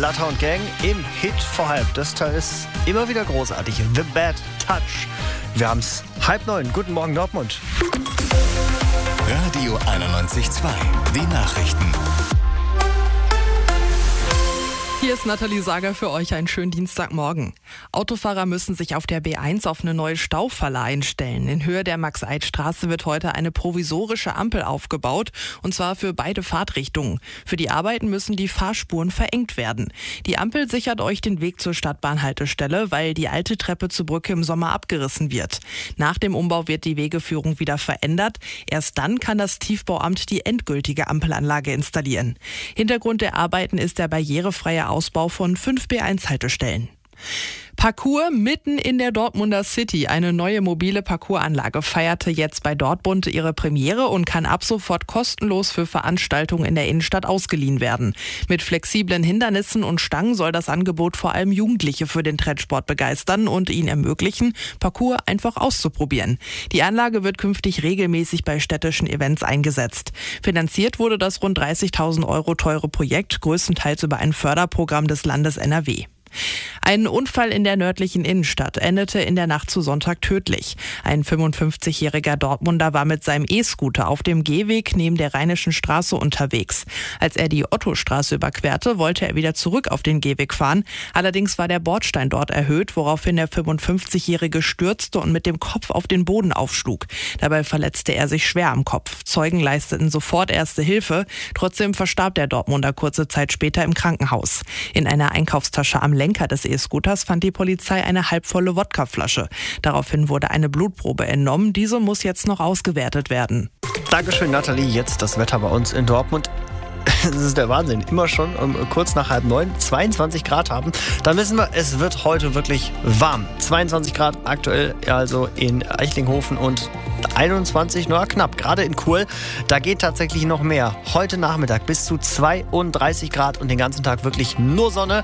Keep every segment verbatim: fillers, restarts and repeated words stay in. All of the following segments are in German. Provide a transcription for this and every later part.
Bloodhound Gang im Hit vor halb. Das Teil ist immer wieder großartig. The Bad Touch. Wir haben es halb neun. Guten Morgen, Dortmund. Radio einundneunzig Komma zwei. Die Nachrichten. Hier ist Nathalie Sager für euch. Einen schönen Dienstagmorgen. Autofahrer müssen sich auf der B eins auf eine neue Staufalle einstellen. In Höhe der Max-Eid-Straße wird heute eine provisorische Ampel aufgebaut, und zwar für beide Fahrtrichtungen. Für die Arbeiten müssen die Fahrspuren verengt werden. Die Ampel sichert euch den Weg zur Stadtbahnhaltestelle, weil die alte Treppe zur Brücke im Sommer abgerissen wird. Nach dem Umbau wird die Wegeführung wieder verändert. Erst dann kann das Tiefbauamt die endgültige Ampelanlage installieren. Hintergrund der Arbeiten ist der barrierefreie Ausbau von fünf B eins Haltestellen. Parkour mitten in der Dortmunder City. Eine neue mobile Parkouranlage feierte jetzt bei Dortmund ihre Premiere und kann ab sofort kostenlos für Veranstaltungen in der Innenstadt ausgeliehen werden. Mit flexiblen Hindernissen und Stangen soll das Angebot vor allem Jugendliche für den Trettsport begeistern und ihnen ermöglichen, Parkour einfach auszuprobieren. Die Anlage wird künftig regelmäßig bei städtischen Events eingesetzt. Finanziert wurde das rund dreißigtausend Euro teure Projekt, größtenteils über ein Förderprogramm des Landes N R W. Ein Unfall in der nördlichen Innenstadt endete in der Nacht zu Sonntag tödlich. Ein fünfundfünfzigjähriger Dortmunder war mit seinem E-Scooter auf dem Gehweg neben der Rheinischen Straße unterwegs. Als er die Ottostraße überquerte, wollte er wieder zurück auf den Gehweg fahren. Allerdings war der Bordstein dort erhöht, woraufhin der fünfundfünfzigjährige stürzte und mit dem Kopf auf den Boden aufschlug. Dabei verletzte er sich schwer am Kopf. Zeugen leisteten sofort erste Hilfe. Trotzdem verstarb der Dortmunder kurze Zeit später im Krankenhaus. In einer Einkaufstasche am Lenker des E-Scooters fand die Polizei eine halbvolle Wodkaflasche. Daraufhin wurde eine Blutprobe entnommen. Diese muss jetzt noch ausgewertet werden. Dankeschön, Nathalie. Jetzt das Wetter bei uns in Dortmund. Das ist der Wahnsinn. Immer schon um kurz nach halb neun zweiundzwanzig Grad haben. Dann wissen wir, es wird heute wirklich warm. zweiundzwanzig Grad aktuell also in Eichlinghofen und einundzwanzig, nur knapp, gerade in Chur. Da geht tatsächlich noch mehr. Heute Nachmittag bis zu zweiunddreißig Grad und den ganzen Tag wirklich nur Sonne.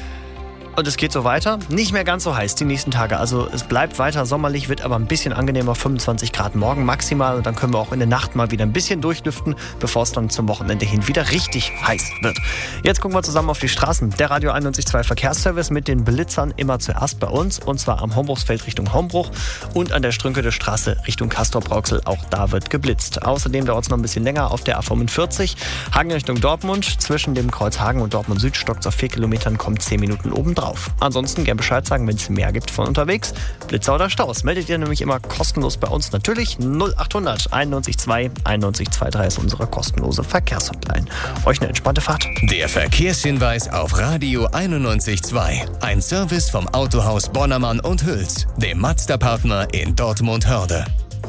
Und es geht so weiter. Nicht mehr ganz so heiß die nächsten Tage. Also es bleibt weiter sommerlich, wird aber ein bisschen angenehmer. fünfundzwanzig Grad morgen maximal. Und dann können wir auch in der Nacht mal wieder ein bisschen durchlüften, bevor es dann zum Wochenende hin wieder richtig heiß wird. Jetzt gucken wir zusammen auf die Straßen. Der Radio einundneunzig Komma zwei Verkehrsservice mit den Blitzern immer zuerst bei uns. Und zwar am Hombruchsfeld Richtung Hombruch und an der Strünkeler Straße Richtung Castor-Brauxel. Auch da wird geblitzt. Außerdem dauert es noch ein bisschen länger auf der A fünfundvierzig. Hagen Richtung Dortmund. Zwischen dem Kreuz Hagen und Dortmund Süd stockt es auf vier Kilometern, kommt zehn Minuten obendrauf. Ansonsten gerne Bescheid sagen, wenn es mehr gibt von unterwegs. Blitzer oder Staus. Meldet ihr nämlich immer kostenlos bei uns. Natürlich null achthundert einundneunzig zwei einundneunzig drei ist unsere kostenlose Verkehrshotline. Euch eine entspannte Fahrt. Der Verkehrshinweis auf Radio einundneunzig Komma zwei. Ein Service vom Autohaus Bonnermann und Hüls, dem Mazda-Partner in Dortmund-Hörde.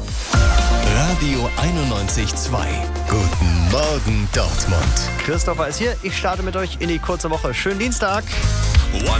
Radio einundneunzig Komma zwei. Guten Morgen, Dortmund. Christopher ist hier. Ich starte mit euch in die kurze Woche. Schönen Dienstag. One